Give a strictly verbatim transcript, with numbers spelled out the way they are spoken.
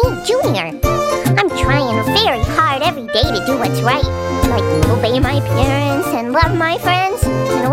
me, Junior. I'm trying very hard every day to do what's right, like obey my parents and love my friends and